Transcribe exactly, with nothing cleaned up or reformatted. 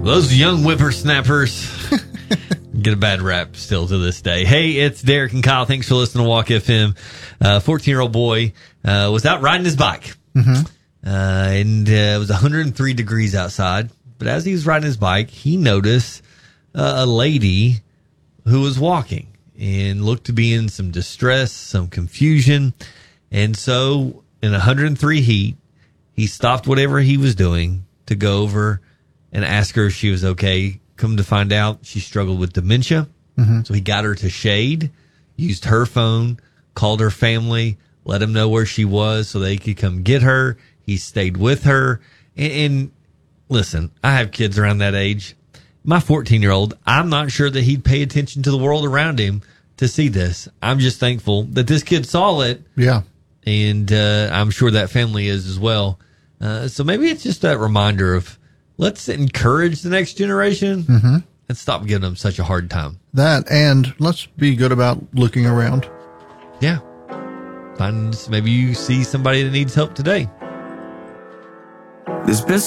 Those young whippersnappers get a bad rap still to this day. Hey, it's Derek and Kyle. Thanks for listening to Walk F M. A fourteen-year-old boy uh, was out riding his bike. Mm-hmm. Uh, and uh, it was one hundred three degrees outside. But as he was riding his bike, he noticed uh, a lady who was walking and looked to be in some distress, some confusion. And so in one hundred three heat, he stopped whatever he was doing to go over and ask her if she was okay. Come to find out, she struggled with dementia. Mm-hmm. So he got her to shade, used her phone, called her family, let them know where she was so they could come get her. He stayed with her. And, and listen, I have kids around that age. My fourteen-year-old, I'm not sure that he'd pay attention to the world around him to see this. I'm just thankful that this kid saw it. Yeah. And uh, I'm sure that family is as well. Uh, so maybe it's just that reminder of let's encourage the next generation mm-hmm. and stop giving them such a hard time. That, and let's be good about looking around. Yeah. Find, maybe you see somebody that needs help today. There's been